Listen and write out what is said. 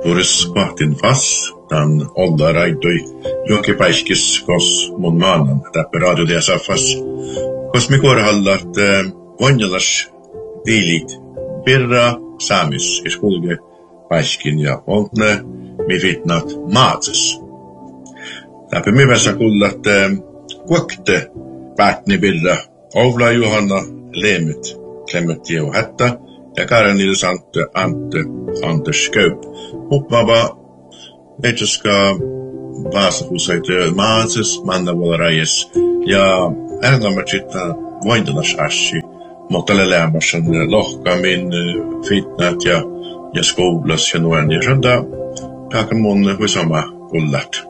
Turis kohtin fas, tämän olla raidoi joki päiskis kos mun maanan täppä radiotiasa fas. Kos me korhallat vonjalas diilit birra saamis iskulge päiskin ja ontne mi vitnat maatsas. Täppä me väsä kullat kuokte päätni birra Ovla Johanna Lemmet Klemmet Geo Hätta ja Karin Nils Ante Anders Köp. Uppvaba Etska Vasahusaita Maases Mannavolarais ja äänomärkittä vointalas assi mutta lämmäsen lohkamin fitnat ja skoulas ja nuon ja sända takan mun huisama kullat.